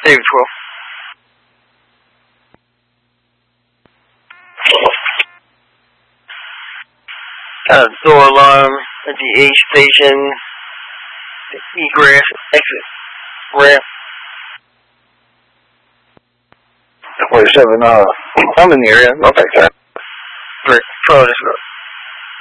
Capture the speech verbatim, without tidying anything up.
David twelve. Uh, door alarm at the A station. Egress, exit, ramp. twenty-seven, uh, I'm in the area. I'll take that. Great. Follow this road.